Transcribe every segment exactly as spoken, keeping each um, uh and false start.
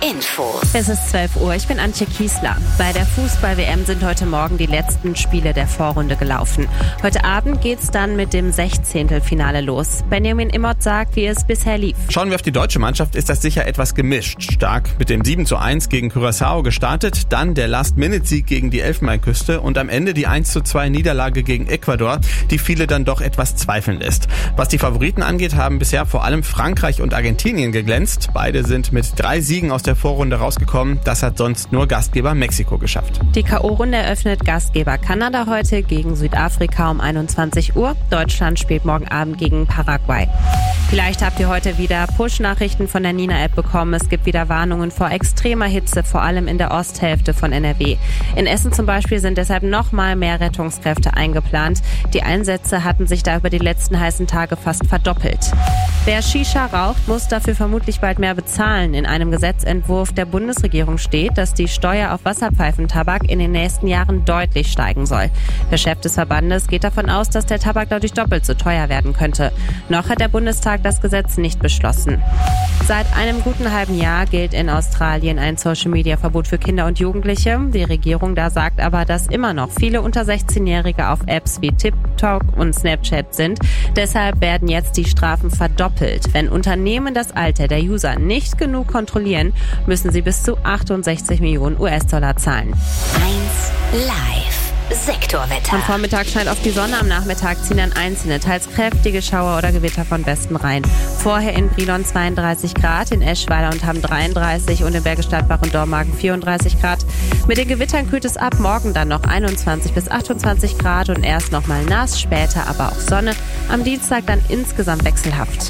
Infos. Es ist zwölf Uhr, ich bin Antje Kiesler. Bei der Fußball-W M sind heute Morgen die letzten Spiele der Vorrunde gelaufen. Heute Abend geht's dann mit dem Sechzehntelfinale los. Benjamin Immert sagt, wie es bisher lief. Schauen wir auf die deutsche Mannschaft, ist das sicher etwas gemischt. Stark mit dem sieben zu eins gegen Curaçao gestartet, dann der Last-Minute-Sieg gegen die Elfenbeinküste und am Ende die eins zu zwei Niederlage gegen Ecuador, die viele dann doch etwas zweifeln lässt. Was die Favoriten angeht, haben bisher vor allem Frankreich und Argentinien geglänzt. Beide sind mit drei Siegen aus der Vorrunde rausgekommen. Das hat sonst nur Gastgeber Mexiko geschafft. Die K O-Runde eröffnet Gastgeber Kanada heute gegen Südafrika um einundzwanzig Uhr. Deutschland spielt morgen Abend gegen Paraguay. Vielleicht habt ihr heute wieder Push-Nachrichten von der Nina-App bekommen. Es gibt wieder Warnungen vor extremer Hitze, vor allem in der Osthälfte von N R W. In Essen zum Beispiel sind deshalb noch mal mehr Rettungskräfte eingeplant. Die Einsätze hatten sich da über die letzten heißen Tage fast verdoppelt. Wer Shisha raucht, muss dafür vermutlich bald mehr bezahlen. In einem Gesetzentwurf der Bundesregierung steht, dass die Steuer auf Wasserpfeifentabak in den nächsten Jahren deutlich steigen soll. Der Chef des Verbandes geht davon aus, dass der Tabak dadurch doppelt so teuer werden könnte. Noch hat der Bundestag das Gesetz nicht beschlossen. Seit einem guten halben Jahr gilt in Australien ein Social-Media-Verbot für Kinder und Jugendliche. Die Regierung da sagt aber, dass immer noch viele unter sechzehnjährige auf Apps wie TikTok und Snapchat sind. Deshalb werden jetzt die Strafen verdoppelt. Wenn Unternehmen das Alter der User nicht genug kontrollieren, müssen sie bis zu achtundsechzig Millionen U S-Dollar zahlen. eins Live. Sektorwetter. Am Vormittag scheint oft die Sonne, am Nachmittag ziehen dann einzelne, teils kräftige Schauer oder Gewitter von Westen rein. Vorher in Brilon zweiunddreißig Grad, in Eschweiler und Hamm dreiunddreißig und in Bergisch Gladbach und Dormagen vierunddreißig Grad. Mit den Gewittern kühlt es ab, morgen dann noch einundzwanzig bis achtundzwanzig Grad und erst nochmal nass, später aber auch Sonne. Am Dienstag dann insgesamt wechselhaft.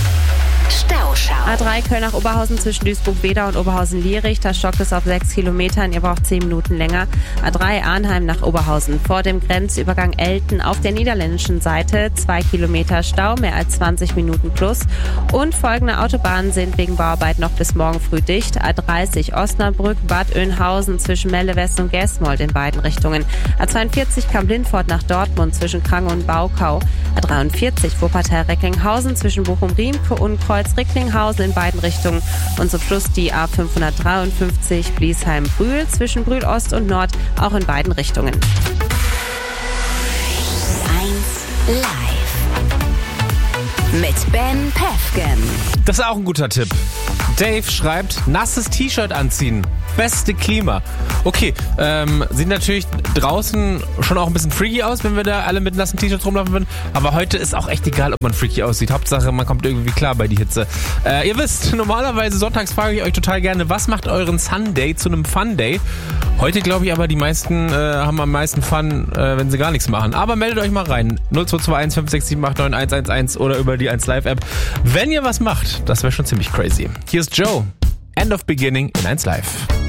Stauschau. A drei Köln nach Oberhausen zwischen Duisburg-Beda und Oberhausen-Lierich. Da stockt es auf sechs Kilometern. Ihr braucht zehn Minuten länger. A drei Arnheim nach Oberhausen. Vor dem Grenzübergang Elten auf der niederländischen Seite. zwei Kilometer Stau, mehr als zwanzig Minuten plus. Und folgende Autobahnen sind wegen Bauarbeit noch bis morgen früh dicht. A dreißig Osnabrück, Bad Oeynhausen zwischen Melle West und Gesmold in beiden Richtungen. A zweiundvierzig Kamp-Lindfort nach Dortmund zwischen Krange und Baukau. A dreiundvierzig Wuppertal-Recklinghausen zwischen Bochum-Riemke und Kreuz-Recklinghausen in beiden Richtungen und zum Schluss die A fünfhundertdreiundfünfzig Bliesheim-Brühl zwischen Brühl Ost und Nord, auch in beiden Richtungen. eins Live. Mit Ben Pefgen. Das ist auch ein guter Tipp. Dave schreibt, nasses T-Shirt anziehen. Beste Klima. Okay, ähm, sieht natürlich draußen schon auch ein bisschen freaky aus, wenn wir da alle mit nassen T-Shirts rumlaufen würden. Aber heute ist auch echt egal, ob man freaky aussieht. Hauptsache, man kommt irgendwie klar bei die Hitze. Äh, ihr wisst, normalerweise sonntags frage ich euch total gerne, was macht euren Sunday zu einem Fun-Day? Heute glaube ich aber, die meisten äh, haben am meisten Fun, äh, wenn sie gar nichts machen. Aber meldet euch mal rein. null zwei zwei eins fünf sechs sieben acht neun eins eins eins oder über die eins Live App. Wenn ihr was macht, das wäre schon ziemlich crazy. Hier ist Joe. End of Beginning in eins Live.